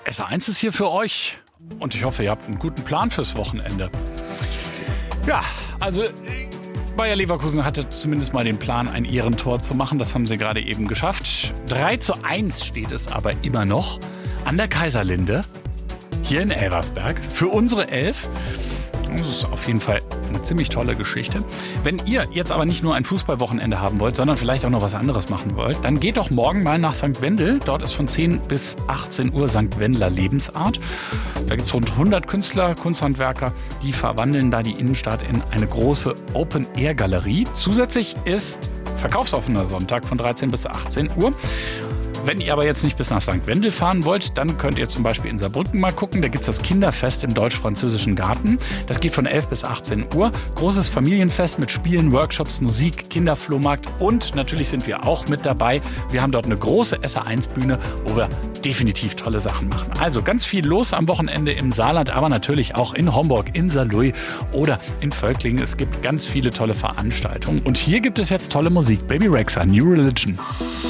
SA1 ist hier für euch und ich hoffe, ihr habt einen guten Plan fürs Wochenende. Ja, also Bayer Leverkusen hatte zumindest mal den Plan, ein Ehrentor zu machen. Das haben sie gerade eben geschafft. 3:1 steht es aber immer noch an der Kaiserlinde hier in Elversberg für unsere Elf. Das ist auf jeden Fall eine ziemlich tolle Geschichte. Wenn ihr jetzt aber nicht nur ein Fußballwochenende haben wollt, sondern vielleicht auch noch was anderes machen wollt, dann geht doch morgen mal nach St. Wendel. Dort ist von 10 bis 18 Uhr St. Wendler Lebensart. Da gibt es rund 100 Künstler, Kunsthandwerker, die verwandeln da die Innenstadt in eine große Open-Air-Galerie. Zusätzlich ist verkaufsoffener Sonntag von 13 bis 18 Uhr. Wenn ihr aber jetzt nicht bis nach St. Wendel fahren wollt, dann könnt ihr zum Beispiel in Saarbrücken mal gucken. Da gibt es das Kinderfest im Deutsch-Französischen Garten. Das geht von 11 bis 18 Uhr. Großes Familienfest mit Spielen, Workshops, Musik, Kinderflohmarkt und natürlich sind wir auch mit dabei. Wir haben dort eine große SA1-Bühne, wo wir definitiv tolle Sachen machen. Also ganz viel los am Wochenende im Saarland, aber natürlich auch in Homburg, in Saarlouis oder in Völklingen. Es gibt ganz viele tolle Veranstaltungen. Und hier gibt es jetzt tolle Musik. Baby Rexha, New Religion.